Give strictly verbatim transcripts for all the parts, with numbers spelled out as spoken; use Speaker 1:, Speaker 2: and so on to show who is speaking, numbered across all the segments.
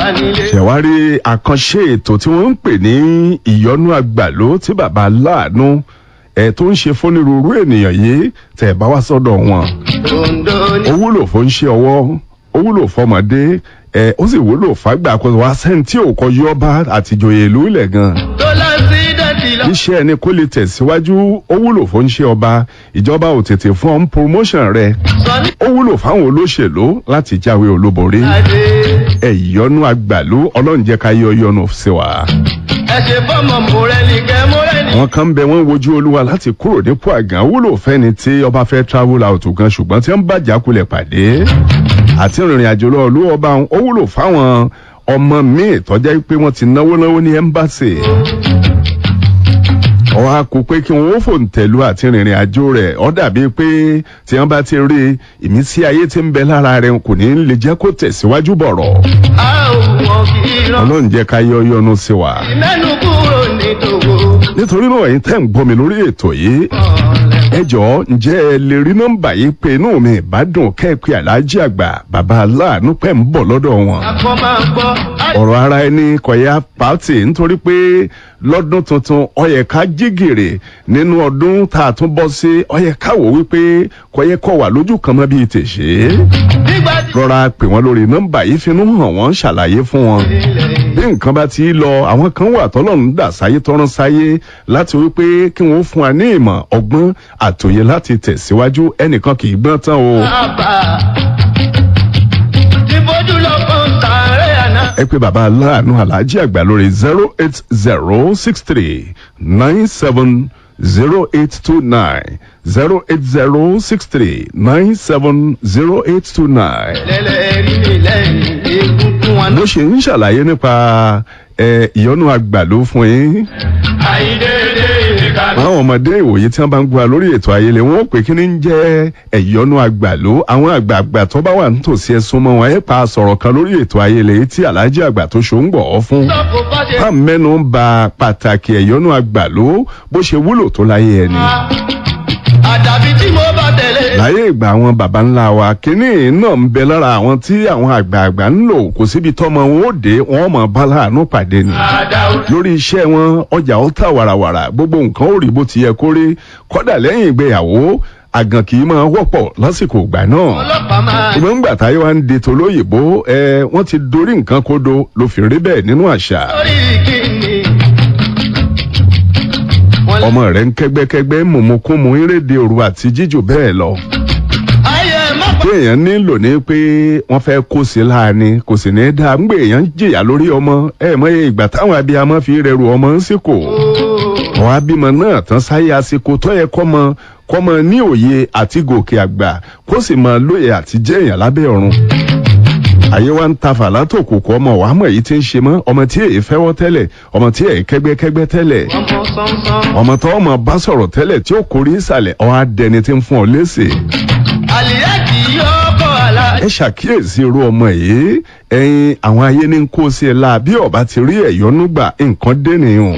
Speaker 1: ṣẹ̀wárí àkànṣe ètò tí wọ́n ń pè ní ìyọnú àgbàló tí bàbá aláàánú ẹ̀ tó ń ṣe fónírúurú ènìyàn yìí tẹ̀ bá wá sọ́dọ̀ wọn. ó wúlò fún ṣe ọwọ́ ó wúlò fọmọdé ẹ ó sì wúlò fàgbà kó wá sẹ́ni tí ò kọ yọba àtijọ́yè ìlú ilẹ̀ gan. iṣẹ́ ẹni kó lè tẹ̀síwájú ó wúlò fún ṣe ọba ìjọba ò tètè fún ọ́n promotion rẹ̀ ó wúlò fáwọn olóṣèlú láti jáwé olúborí. ẹ ìyọnú àgbàlú ọlọ́run jẹ́ ká yọ yọnu sí wa.
Speaker 2: ẹ ṣe fọmọ mọrẹni kẹ mọrẹni.
Speaker 1: àwọn kan ń bẹ wọn wojú olúwa láti kúrò nípò àgàn wúlò fẹ́ni tí ọba fẹ́ travel out gan ṣùgbọ́n tí wọ́n bá jákulẹ̀ pàdé àti ìrìn àjò lọ olú ọba ó wúlò fáwọn ọmọ míì tọ́já pé wọ́n ti náwó náwó ní ẹ́mbáṣì. ọwọ́ a kò pé kí wọ́n ó fòǹtẹ̀lú àti ìrìn àjò rẹ̀ ọ́ dàbí pé tí wọ́n bá ti rí ìmísí ayé tí ń bẹ lára rẹ̀ kò ní lè jẹ́ kó tẹ̀síwájú bọ̀rọ̀. ọlọ́run jẹ́ ká yọ yọnu sí wa.
Speaker 2: mẹ́nu kúrò ní tòwó.
Speaker 1: nítorí náà ẹ̀yin tẹ́ ń gbọ́ mi lórí ètò yìí ẹ jọ̀ọ́ ǹjẹ́ ẹ lè rí nọ́mbà yìí pé inú mi ìbádùn kẹ́ẹ̀pẹ́ aláàjì àgbà bàbá aláàánú pẹ̀ ń bọ̀ lọ́dọ̀ wọn.
Speaker 2: akọ máa gbọ́.
Speaker 1: ọ̀rọ̀ ara ẹni kọ̀yà pàtì nítorí pé lọ́dún tuntun ó yẹ ká jí gìrì nínú ọdún tá a tún bọ́ sí ó yẹ ká wò wípé kọ̀yẹ kọ̀ wà lójú kan mọ́ bíi tèṣe. rọra pè wọ́n lórí nọ́mbà yìí finú hàn wọ́n ṣàlàyé fún wọn. bí nǹkan bá ti lọ àwọn kan wà tọ́lọ́run dà sáyé tọ́rán sáyé láti wípé kí wọ́n fún wa ní ìmọ̀ ọgbọ́n àtòyè láti tẹ̀síwájú ẹnìkan kì í gbọ́n tán o. ẹ pé bàbá aláàánú aláàjì àgbà lórí zero eight zero six three nine seven zero eight two nine zero eight zero six three nine seven zero eight two nine. bó ṣe ń ṣàlàyé nípa ìyọnú àgbàló fún yín. àwọn ọmọdé ìwòye tí wọn bá ń gba lórí ètò ayẹlẹ wọn ò pé kí ni ń jẹ ẹ̀yọ́nú àgbàló àwọn àgbààgbà tó bá wà nítòsí ẹsùn mọ́ wọn ẹ pa sọ̀rọ̀ kan lórí ètò ayẹlẹ tí aláàjì àgbà tó ṣó ń gbọ ọ fún. bá mẹ́nu ń ba pàtàkì ẹ̀yọ́nú àgbàló bó ṣe wúlò tó láyé ẹni.
Speaker 2: àdàbí tí mo bá tẹ̀lé.
Speaker 1: láyé ìgbà àwọn baba ńlá wa kínní náà ń bẹ lára àwọn tí àwọn àgbààgbà ń lò kò síbi tọ́mọ wọn ó dé wọn mọ bá láàánú pàdé ni. lórí iṣẹ́ wọn ọjà ó tà wàràwàrà gbogbo nǹkan ó rí bó ti yẹ kó rí kọ́dà lẹ́yìn ìgbéyàwó àgàn kì í máa wọ́pọ̀ lásìkò ìgbà náà. ìgbà ńgbà táyé wa ń de tolóyìnbó ẹ wọ́n ti dorí nǹkan kodo ló fi rí bẹ́ẹ̀ nínú àṣà. ọmọ rẹ̀ ń kẹ́gbẹ́kẹ́gbẹ́ mọ̀mọ́kúnmọ́ eréde òru àti jíjò bẹ́ẹ̀ lọ. pé èèyàn nílò ní pé wọ́n fẹ́ kó sí láàánú kò sì ní dáa ń gbé èèyàn jìyà lórí ọmọ ẹ mọ ìgbà táwọn abiyamọ fi rẹrù ọmọ ń sìkò. àwọn abímọ náà tán sáyé àsìkò tó yẹ kọ́mọ kọ́mọ ní òye àti gòkè àgbà kó sì mọ lóye àti jẹ́ èèyàn lábẹ́ ọ̀run. àyè wa ń ta fàlà tó kòkó ọmọ wàá mọ̀ èyí tí ń ṣe mọ́ ọmọ tí èyí fẹ́wọ́ tẹ́lẹ̀ ọmọ tí èyí kẹ́gbẹ́kẹ́gbẹ́ tẹ́lẹ̀ ọmọ tó ọmọ bá sọ̀rọ̀ tẹ́lẹ̀ tí ó kórè ìsàlẹ̀ ọ̀ á dẹni tí ń fún ọ léṣe. ẹ ṣàkíyèsí irú ọmọ yìí ẹ̀yin àwọn ayé ní kó sí ẹ la bí ọba ti rí ẹ̀yọ́nú gbà nǹkan dé nìyẹn.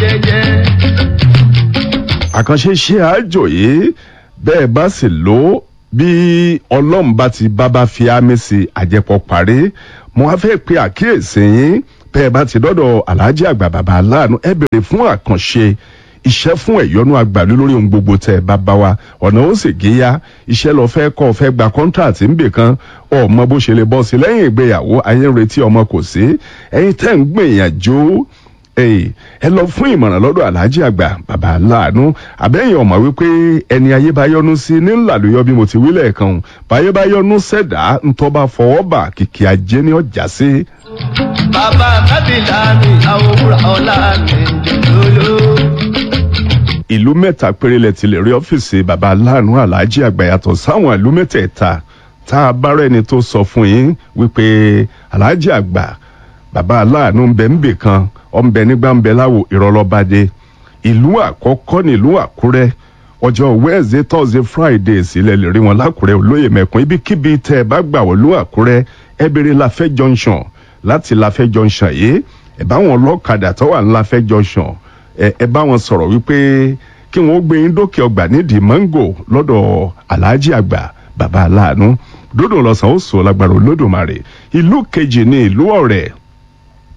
Speaker 1: àkànṣe ṣe àjò yìí bẹ́ẹ̀ bá sì lò ó bí ọlọ́run bá ti bábá fi ámì sí àjẹpọ̀ parí mo wá fẹ́ pe àkíyèsí yín bẹ́ẹ̀ bá ti dọ́dọ̀ aláàjì àgbà bàbá aláàánú ẹ bèrè fún àkànṣe iṣẹ́ fún ẹ̀yọ́nú àgbàlú lórí ohun gbogbo tẹ̀ bàbá wa ọ̀nà ó sì géyà iṣẹ́ lọ fẹ́ kọ́ fẹ́ gba kọ́ńtàtì ńbè kan ọmọ bó ṣe lè bọ́ sí lẹ́yìn ìgbéyàwó ayé ń retí ọmọ kò sí ẹ̀yin tẹ́ ń gbìyànjú ẹ lọ fún ìmọ̀ràn lọ́dọ̀ aláàjì àgbà bàbá aláàánú àbẹ́yìn ọ̀mọ̀ wípé ẹni ayé bá yọ́nú sí ní ńlàlóyọ́ bí mo ti wí lẹ́ẹ̀kan báyé bá yọ́nú sẹ̀dá ńtọ́ bá fọwọ́ bà kìkì ajé ní ọjà sí.
Speaker 2: bàbá kábìlà mi àwòrán ọ̀la mi jòló.
Speaker 1: ìlú mẹ́ta péré lẹ ti lè rí ọ́fíìsì bàbá aláàánú aláàjì àgbà yàtọ̀ sáwọn ìlú mẹ́tẹ̀ẹ̀ta tá a bá rẹ́ni tó sọ fún yín wípé aláàjì àgbà bàbá aláàánú ń bẹ ń bè kan ọ̀nbẹ nígbà ń bẹ láwo ìrọ̀lọ́bàdé ìlú àkọ́kọ́ nílùú àkúrẹ́ ọjọ́ wednesday thursday friday sílẹ̀ lè rí wọn lákúrẹ́ olóyè mẹ́kún ibikíbi tẹ́ ẹ bá gbà wọ́n lú àkúrẹ́ ẹ béèrè láfẹ́ junction láti láfẹ́ junction yìí ẹ bá wọn lọ́kadà tó wà ní láfẹ́ junction ẹ bá wọn sọ̀rọ̀ wípé kí wọ́n gbé yín dókè ọgbà nídìí mango lọ́dọ̀ aláàjì àgbà bàbá aláàánú dódò lọ́sàn ó sọ lágbára olódùmarè ìlú kejì ní ìlú ọ̀rẹ́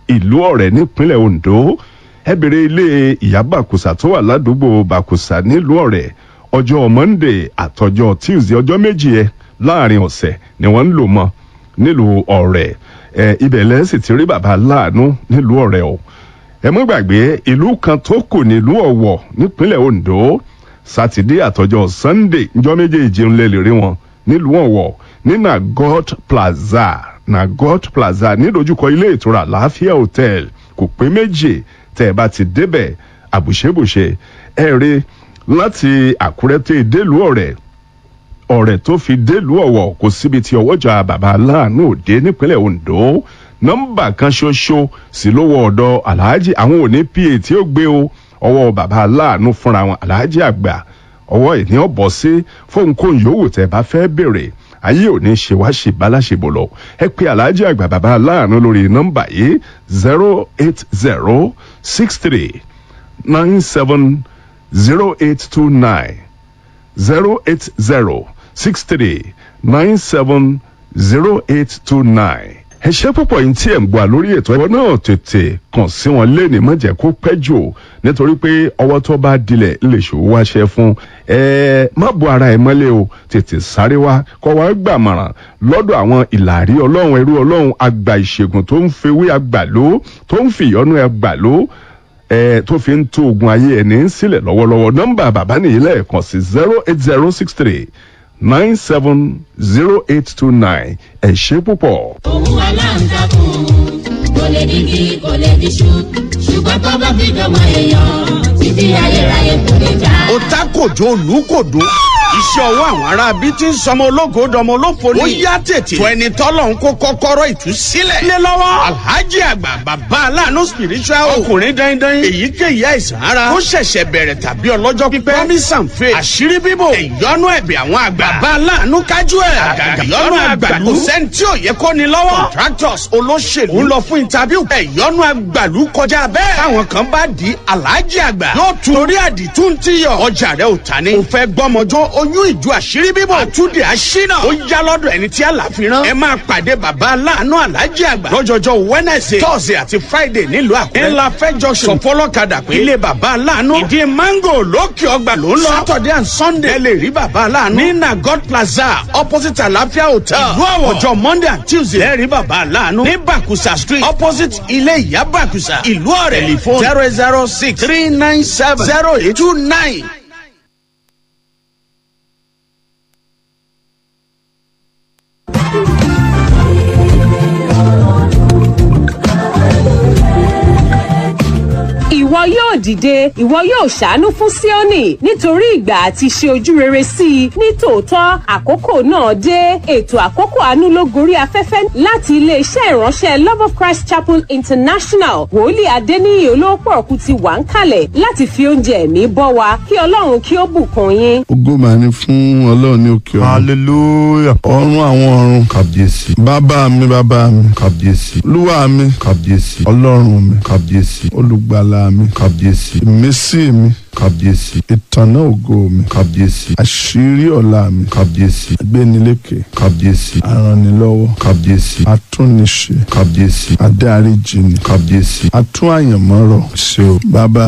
Speaker 1: ìlú ọ̀rẹ́ nípínlẹ̀ Ondo. Ẹ bèrè ilé ìyá Bàkùsà tó wà ládùúgbò Bàkùsà nílùú ọ̀rẹ́. Ọjọ́ Monday àtọjọ́ Tuesday ọjọ́ méjì ẹ láàrin ọ̀sẹ̀ ni wọ́n ń lò mọ́ nílùú ọ̀rẹ́. ẹ ibẹ̀ lẹ́ sì ti rí bàbá láàánú nílùú ọ̀rẹ́ o. ẹ mọ́ gbàgbé ìlú kan tó kù nílùú Ọ̀wọ̀ nípínlẹ̀ Ondo. Sátidé àtọjọ́ Sunday njọ́ méjèèjì ń lè lè rí wọn nílùú Ọ̀wọ̀ ní Nagot Plaza Nagot Plaza nídojúkọ ilé ìtura Láfíà Hotel. Kò pé méjì tẹ́ ẹ bá ti débẹ̀ àbùṣebùṣe ẹ rí láti Àkúrẹ́ tẹ́ délùú ọ̀rẹ́ ọ̀rẹ́ tó fi délùú Ọ̀wọ̀ kò síbi tí ọwọ́jà bàbá aláàánú òde nípínlẹ̀ Ondo. Nọ́mbà kan ṣoṣo sì lówó ọ̀dọ̀ aláàjì àwọn òní pa tí ó gbé o ọwọ́ bàbá aláàánú fúnra wọn aláàjì àgbà ọwọ́ ìní ọ̀bọ̀ sí fóun kò yòówù tẹ́ bá fẹ́ béèrè ayé òní ṣe wá ṣe báláṣebò lọ. Ẹ pè aláàjì àgbà bàbá aláàánú lórí nọ́mbà yìí zero eight zero six three nine seven zero eight two nine zero eight zero six three nine seven zero eight two nine. ẹ ṣé púpọ̀ yín tí ẹ̀ ń gbà lórí ètò ẹ̀kọ́ náà tètè kàn sí wọn lẹ́ni má jẹ́ kó pẹ́ jù nítorí pé ọwọ́ tó bá dilẹ̀ lè ṣòwò wáṣẹ fún ẹ má bo ara ẹ mọ́lẹ̀ o tètè sáré wá kọ́ wá gbàmọ̀ràn lọ́dọ̀ àwọn ìlàrí ọlọ́run ẹrú ọlọ́run àgbà ìṣègùn tó ń fewé àgbàló tó ń fìyọ́nú àgbàló ẹ tó fi ń tó ogun ayé ẹni sílẹ̀ lọ́wọ́lọ́wọ́. Nọ́mbà bàbá nìyí lẹ́ẹ̀kan sí zero eight zero six three nine seven zero eight two nine. ẹ ṣé púpọ̀.
Speaker 3: òun aláǹtakùn kò lè digi kò lè diṣu ṣùgbọ́n tó bá fi dọ̀mọ èèyàn títí ayérayé kò lè já.
Speaker 4: ó ta kòjó olùkòdó iṣẹ́ ọwọ́ àwọn ará bí tí ń sọmọ ológo dọmọ olófo ni. ó yá tètè tó ẹni tọ́lọ̀ ń kó kọ́kọ́rọ́ ìtúsílẹ̀ lé lọ́wọ́. Alhaji àgbà bàbá aláàánú spiritual ọkùnrin dandan èyíkéyìí àìsàn ara ó ṣẹ̀ṣẹ̀ bẹ̀rẹ̀ tàbí ọlọ́jọ́ pípẹ́ promise and faith àṣírí bíbò ìyọnu ẹ̀bẹ̀ àwọn àgbà bàbá aláàánú kájú ẹ̀ àgàgà ìyọnu àgbàlú kò sẹ́ni tí ò yẹ kó ni lọ́wọ́. contractors olóṣèlú ń lọ fún interview ìyọnu àgbàlú kọjá bẹ́ẹ̀. táwọn kan bá di Alhaji àgbà yóò tún torí àdìtú ti yọ ọjà rẹ ò ta ni. ò fẹ́ gbọ́mọjọ́ oyún ìjọ àṣírí bíbọ̀ àtúndì àṣínà ó yá lọ́dọ̀ ẹni tí àlàfíran ẹ máa pàdé bàbá aláàánú Alhaji àgbà lọ́jọ́jọ́ Wednesday Thursday àti Friday nílùú Àkúrẹ́ ńlá fẹ́ junction sọfọlọ́kadà pé ilé bàbá aláàánú ìdí mango lókè ọgbà ló ń lọ Saturday and Sunday ẹ lè rí bàbá aláàánú ní Nagot Plaza opposite Àlàáfíà Hotel ìlú Ọ̀wọ̀ ọjọ́ Monday and Tuesday ẹ rí bàbá aláàánú ní Bàkùsà street opposite ilé ìyá Bàkùsà ìlú Ọ̀rẹ́ telephone zero zero six three nine seven zero eight two nine.
Speaker 5: Ìwọ yóò dìde, ìwọ yóò ṣàánú fún Síónì nítorí ìgbà àti ṣe ojú rere sí i. Ní tòótọ́, àkókò náà dé. Ètò àkókò àánú ló gorí afẹ́fẹ́ láti iléeṣẹ́ ìránṣẹ́ Love of Christ Chapel International. Wòlíì Adéníyì Olóòpọ̀rọ̀kú ti wà ń kalẹ̀ láti fi oúnjẹ ẹ̀mí bọ́ wa kí Ọlọ́run kí ó bùkún yín.
Speaker 6: Ògo mà ní fún Ọlọ́run ní òkè ọ̀run. Hallelujah. Ọ̀run àwọn ọ̀run. Kàbíyèsí. Bàbá mi bàbá mi. Kàbíyèsí. Olúwa mi. Kàbíyèsí. Ọlọ́run mi. Kàbíyèsí. Olùgbàlà mi. Kàbíyèsí. Ìmísí mi. Kàbíyèsí. Ìtànná ògo mi. Kàbíyèsí. Àṣírí ọ̀la mi. Kàbíyèsí. Agbénilékè. Kàbíyèsí. Arànilọ́wọ́. Kàbíyèsí. Atúnniṣe. Kàbíyèsí. Adáríjìni. Kàbíyèsí. Atún àyànmọ́rọ̀. Ṣé o bàbá